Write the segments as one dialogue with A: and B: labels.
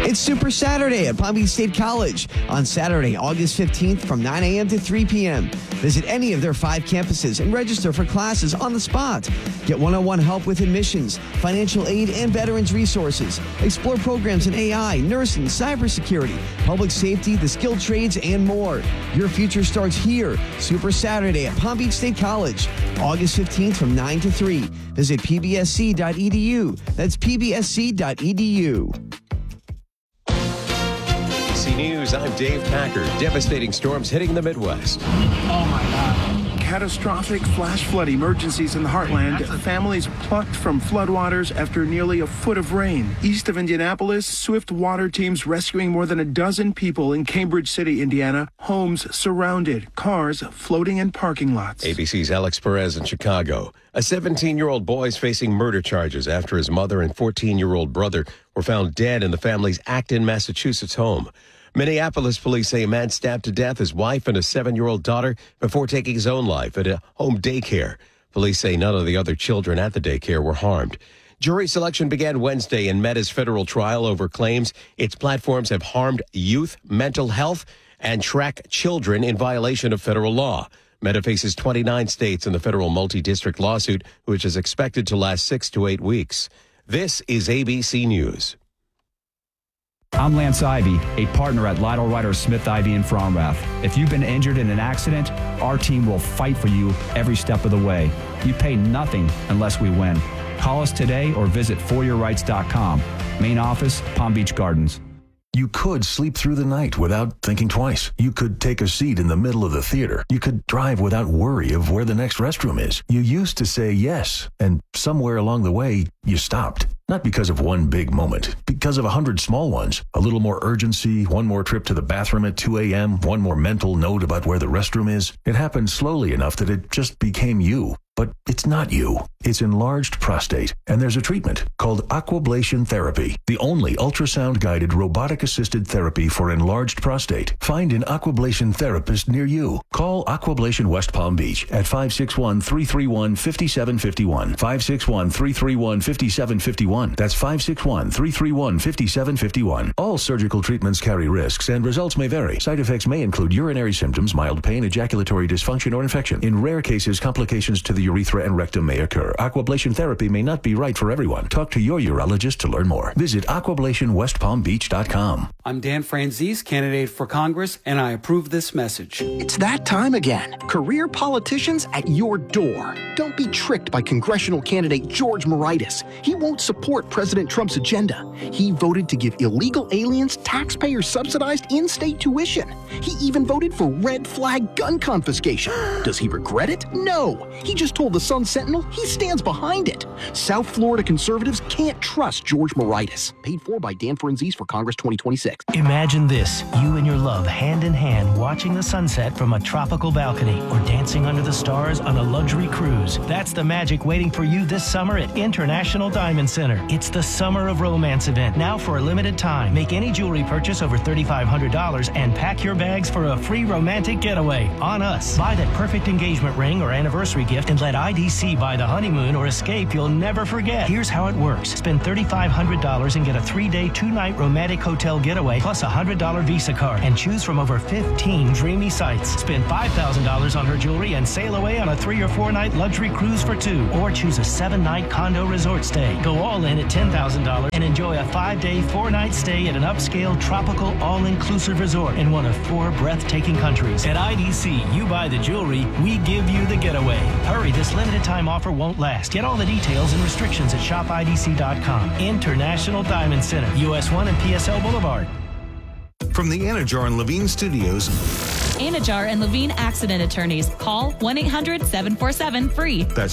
A: It's Super Saturday at Palm Beach State College on Saturday, August 15th from 9 a.m. to 3 p.m. Visit any of their 5 campuses and register for classes on the spot. Get one-on-one help with admissions, financial aid, and veterans resources. Explore programs in AI, nursing, cybersecurity, public safety, the skilled trades, and more. Your future starts here. Super Saturday at Palm Beach State College, August 15th from 9 to 3. Visit pbsc.edu. That's pbsc.edu.
B: ABC News, I'm Dave Packer. Devastating storms hitting the Midwest.
C: Oh, my God. Catastrophic flash flood emergencies in the heartland. Families plucked from floodwaters after nearly a foot of rain. East of Indianapolis, swift water teams rescuing more than a dozen people in Cambridge City, Indiana. Homes surrounded, cars floating in parking lots.
B: ABC's Alex Perez in Chicago. A 17-year-old boy is facing murder charges after his mother and 14-year-old brother were found dead in the family's Acton, Massachusetts home. Minneapolis police say a man stabbed to death his wife and a 7-year-old daughter before taking his own life at a home daycare. Police say none of the other children at the daycare were harmed. Jury selection began Wednesday in Meta's federal trial over claims its platforms have harmed youth, mental health, and track children in violation of federal law. Meta faces 29 states in the federal multi-district lawsuit, which is expected to last 6 to 8 weeks. This is ABC News.
D: I'm Lance Ivy, a partner at Lytle Ryder Smith Ivy in Fromrath. If you've been injured in an accident, our team will fight for you every step of the way. You pay nothing unless we win. Call us today or visit foryourrights.com. Main office, Palm Beach Gardens.
E: You could sleep through the night without thinking twice. You could take a seat in the middle of the theater. You could drive without worry of where the next restroom is. You used to say yes, and somewhere along the way, you stopped. Not because of one big moment, because of 100 small ones. A little more urgency, one more trip to the bathroom at 2 a.m., one more mental note about where the restroom is. It happened slowly enough that it just became you. But it's not you. It's enlarged prostate, and there's a treatment called Aquablation Therapy, the only ultrasound-guided robotic-assisted therapy for enlarged prostate. Find an Aquablation therapist near you. Call Aquablation West Palm Beach at 561-331-5751. 561-331-5751. That's 561-331-5751. All surgical treatments carry risks, and results may vary. Side effects may include urinary symptoms, mild pain, ejaculatory dysfunction, or infection. In rare cases, complications to the urethra and rectum may occur. Aquablation therapy may not be right for everyone. Talk to your urologist to learn more. Visit aquablationwestpalmbeach.com.
F: I'm Dan Franzese, candidate for Congress, and I approve this message.
G: It's that time again. Career politicians at your door. Don't be tricked by congressional candidate George Moraitis. He won't support President Trump's agenda. He voted to give illegal aliens taxpayer-subsidized in-state tuition. He even voted for red flag gun confiscation. Does he regret it? No. He just told the Sun Sentinel he stands behind it. South Florida conservatives can't trust George Moraitis. Paid for by Dan Franzese for Congress 2026.
H: Imagine this, you and your love hand in hand watching the sunset from a tropical balcony or dancing under the stars on a luxury cruise. That's the magic waiting for you this summer at International Diamond Center. It's the Summer of Romance event, now for a limited time. Make any jewelry purchase over $3,500 and pack your bags for a free romantic getaway on us. Buy that perfect engagement ring or anniversary gift and let IDC buy the honeymoon or escape you'll never forget. Here's how it works. Spend $3,500 and get a 3-day, 2-night romantic hotel getaway plus a $100 Visa card and choose from over 15 dreamy sites. Spend $5,000 on her jewelry and sail away on a 3 or 4 night luxury cruise for 2, or choose a 7-night condo resort stay. Go all in at $10,000 and enjoy a 5-day, 4-night stay at an upscale tropical all-inclusive resort in one of 4 breathtaking countries. At IDC, you buy the jewelry, we give you the getaway. Hurry, this limited time offer won't last. Get all the details and restrictions at shopidc.com. International Diamond Center, US 1 and PSL Boulevard.
I: From the Anajar and Levine Studios.
J: Anajar and Levine Accident Attorneys. Call 1-800-747-FREE.
I: That's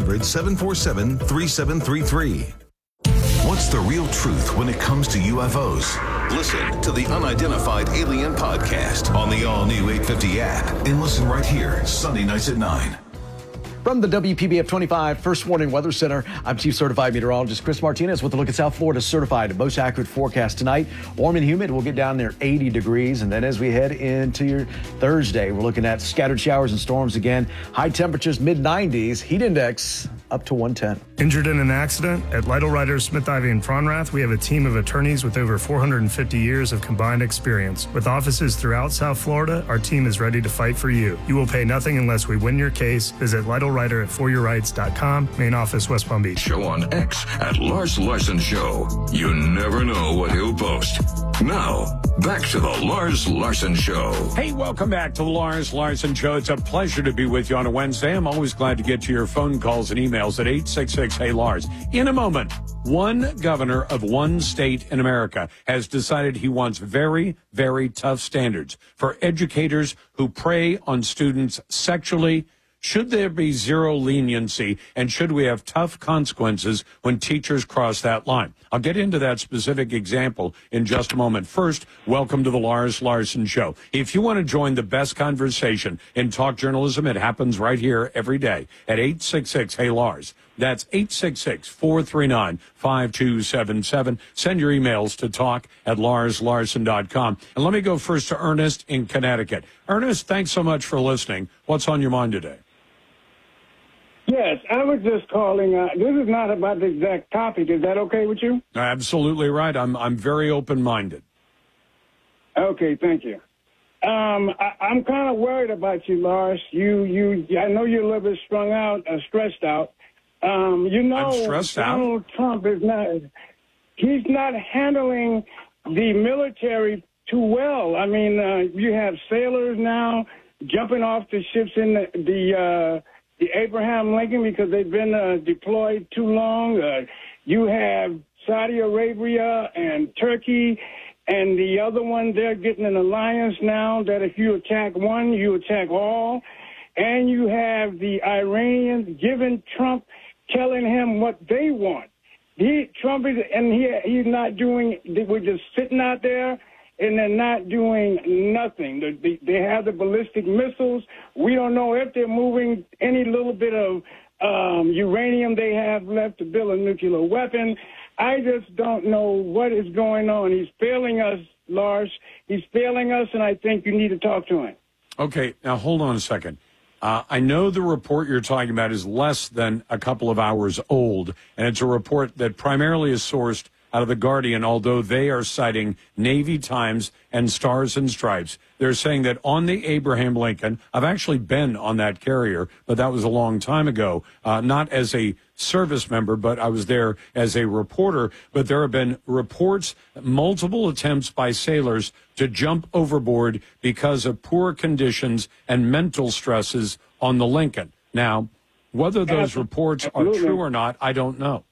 I: 1-800-747-3733. What's the real truth when it comes to UFOs? Listen to the Unidentified Alien Podcast on the all-new 850 app and listen right here Sunday nights at 9.
K: From the WPBF 25 First Warning Weather Center, I'm Chief Certified Meteorologist Chris Martinez with a look at South Florida's certified most accurate forecast tonight. Warm and humid. We'll get down near 80 degrees. And then as we head into your Thursday, we're looking at scattered showers and storms again. High temperatures, mid-90s. Heat index up to 110.
L: Injured in an accident? At Lytle Writers, Smith, Ivy, and Fronrath, we have a team of attorneys with over 450 years of combined experience. With offices throughout South Florida, our team is ready to fight for you. You will pay nothing unless we win your case. Visit Lytle Writer at foryourrights.com. Main office, West Palm Beach.
M: Show on X at Lars Larson Show. You never know what he'll post. Now, back to the Lars Larson Show.
N: Hey, welcome back to the Lars Larson Show. It's a pleasure to be with you on a Wednesday. I'm always glad to get to your phone calls and emails at 866-HEY-LARS. In a moment, one governor of one state in America has decided he wants very, very tough standards for educators who prey on students sexually. Should there be zero leniency, and should we have tough consequences when teachers cross that line? I'll get into that specific example in just a moment. First, welcome to the Lars Larson Show. If you want to join the best conversation in talk journalism, it happens right here every day at 866-HEY-LARS. That's 866-439-5277. Send your emails to talk@larslarson.com. And let me go first to Ernest in Connecticut. Ernest, thanks so much for listening. What's on your mind today?
O: Yes, I was just calling. This is not about the exact topic. Is that okay with you?
N: Absolutely right. I'm very open-minded.
O: Okay, thank you. I'm kind of worried about you, Lars. I know you're a little bit stressed out.
N: I'm stressed
O: Donald Trump is he's not handling the military too well. I mean, you have sailors now jumping off the ships in the Abraham Lincoln because they've been deployed too long. You have Saudi Arabia and Turkey, and the other one, they're getting an alliance now that if you attack one, you attack all. And you have the Iranians giving Trump, telling him what they want. Trump is, and he's not doing, we're just sitting out there, and they're not doing nothing. They have the ballistic missiles. We don't know if they're moving any little bit of uranium they have left to build a nuclear weapon. I just don't know what is going on. He's failing us, Lars. He's failing us, and I think you need to talk to him.
N: Okay, now hold on a second. I know the report you're talking about is less than a couple of hours old, and it's a report that primarily is sourced out of The Guardian, although they are citing Navy Times and Stars and Stripes. They're saying that on the Abraham Lincoln, I've actually been on that carrier, but that was a long time ago, not as a service member, but I was there as a reporter. But there have been reports, multiple attempts by sailors to jump overboard because of poor conditions and mental stresses on the Lincoln. Now, whether those reports are true or not, I don't know.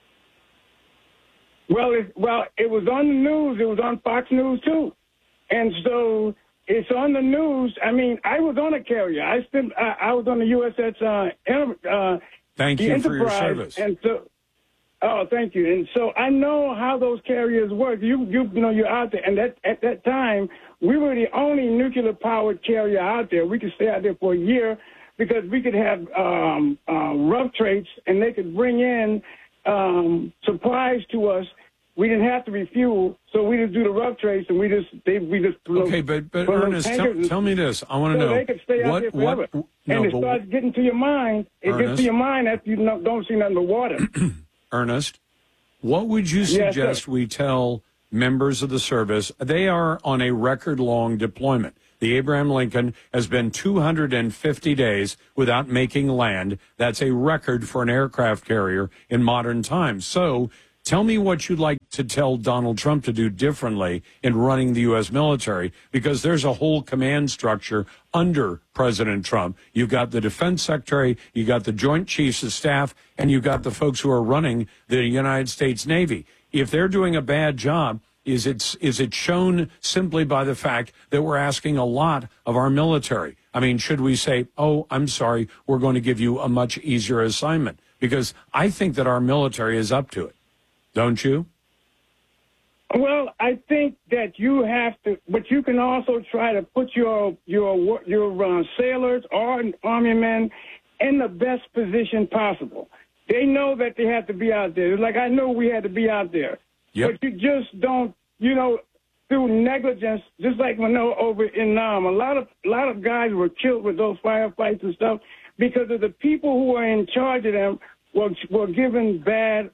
O: Well, it was on the news. It was on Fox News, too. And so it's on the news. I mean, I was on a carrier. I was on the USS
N: Thank you for your service.
O: And so, thank you. And so I know how those carriers work. You know, you're out there. And at that time, we were the only nuclear-powered carrier out there. We could stay out there for a year because we could have rough trades, and they could bring in supplies to us. We didn't have to refuel, so we just do the rough trades, and we just.
N: Okay, but Ernest, tell me this. I want to know.
O: They could stay out there forever. And it starts getting to your mind. It gets to your mind after you don't see nothing but water.
N: Ernest, what would you suggest we tell members of the service? They are on a record-long deployment. The Abraham Lincoln has been 250 days without making land. That's a record for an aircraft carrier in modern times. So tell me what you'd like to tell Donald Trump to do differently in running the U.S. military, because there's a whole command structure under President Trump. You've got the defense secretary, you got the joint chiefs of staff, and you got the folks who are running the United States Navy. If they're doing a bad job, is it shown simply by the fact that we're asking a lot of our military? I mean, should we say, oh, I'm sorry, we're going to give you a much easier assignment? Because I think that our military is up to it. Don't you?
O: Well, I think that you have to, but you can also try to put your sailors or Army men in the best position possible. They know that they have to be out there. Like I know we had to be out there.
N: Yep.
O: But you just don't, through negligence, just like when they were over in Nam, a lot of guys were killed with those firefights and stuff because of the people who were in charge of them were given bad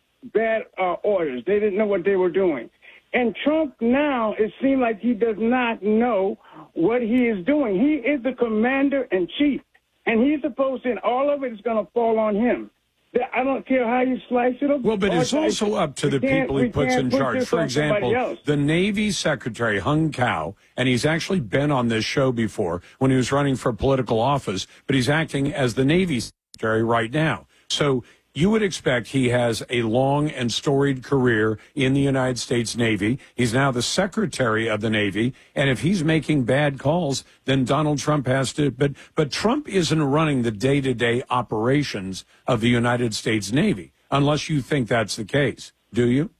O: orders. They didn't know what they were doing. And Trump now, it seems like he does not know what he is doing. He is the commander-in-chief, and he's supposed to, and all of it is going to fall on him. I don't care how you slice it up.
N: Well, but it's also up to the people he puts in charge. For example, the Navy Secretary, Hung Cao, and he's actually been on this show before when he was running for political office, but he's acting as the Navy Secretary right now. So you would expect he has a long and storied career in the United States Navy. He's now the Secretary of the Navy. And if he's making bad calls, then Donald Trump has to. But Trump isn't running the day-to-day operations of the United States Navy, unless you think that's the case. Do you?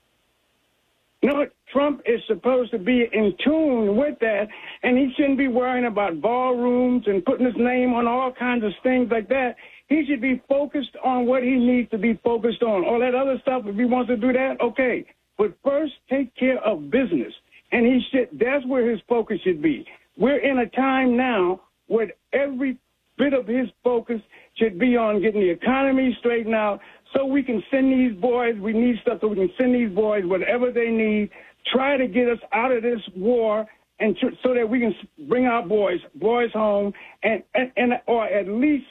O: No, Trump is supposed to be in tune with that, and he shouldn't be worrying about ballrooms and putting his name on all kinds of things like that. He should be focused on what he needs to be focused on. All that other stuff, if he wants to do that, okay. But first, take care of business. And that's where his focus should be. We're in a time now where every bit of his focus should be on getting the economy straightened out so we can send these boys, we need stuff so we can send these boys whatever they need, try to get us out of this war and so that we can bring our boys home and or at least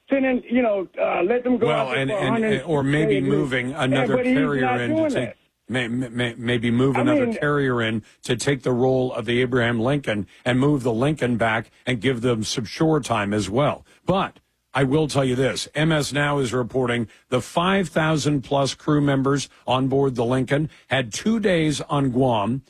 O: let them go out there
N: or maybe moving another carrier in to take maybe move another carrier in to take the role of the Abraham Lincoln and move the Lincoln back and give them some shore time as well. But I will tell you this, MS Now is reporting the 5,000 plus crew members on board the Lincoln had 2 days on Guam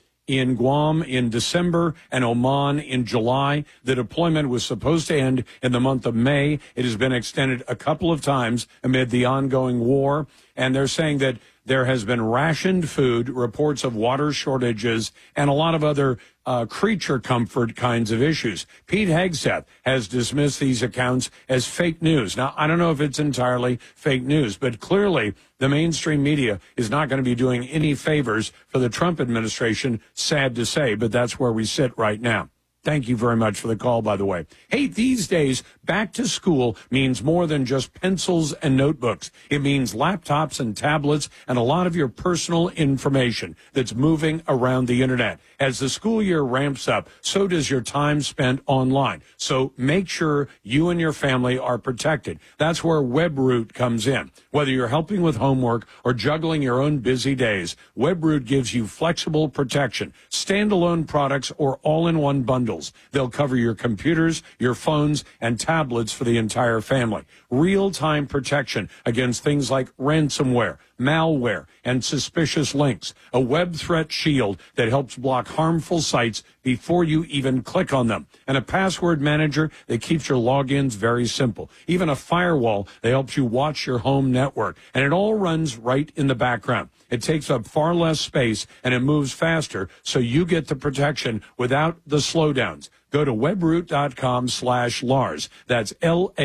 N: in December and Oman in July. The deployment was supposed to end in the month of May. It has been extended a couple of times amid the ongoing war. And they're saying that there has been rationed food, reports of water shortages, and a lot of other creature comfort kinds of issues. Pete Hegseth has dismissed these accounts as fake news. Now, I don't know if it's entirely fake news, but clearly the mainstream media is not going to be doing any favors for the Trump administration, sad to say, but that's where we sit right now. Thank you very much for the call, by the way. Hey, these days, back to school means more than just pencils and notebooks. It means laptops and tablets and a lot of your personal information that's moving around the internet. As the school year ramps up, so does your time spent online. So make sure you and your family are protected. That's where WebRoot comes in. Whether you're helping with homework or juggling your own busy days, WebRoot gives you flexible protection, standalone products, or all-in-one bundles. They'll cover your computers, your phones, and tablets for the entire family. Real-time protection against things like ransomware, malware, and suspicious links. A web threat shield that helps block harmful sites before you even click on them. And a password manager that keeps your logins very simple. Even a firewall that helps you watch your home network. And it all runs right in the background. It takes up far less space and it moves faster, so you get the protection without the slowdowns. Go to webroot.com/Lars. That's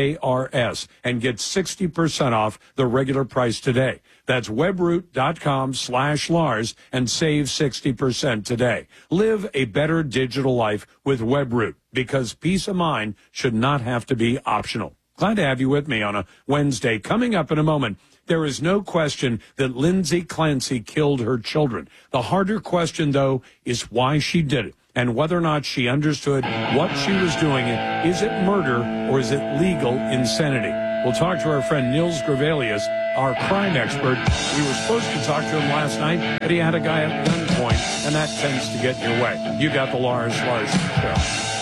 N: LARS and get 60% off the regular price today. That's webroot.com/Lars and save 60% today. Live a better digital life with WebRoot because peace of mind should not have to be optional. Glad to have you with me on a Wednesday. Coming up in a moment, there is no question that Lindsay Clancy killed her children. The harder question, though, is why she did it and whether or not she understood what she was doing. Is it murder or is it legal insanity? We'll talk to our friend Nils Gravelius, our crime expert. We were supposed to talk to him last night, but he had a guy at gunpoint, and that tends to get in your way. You got the Lars Larson Show.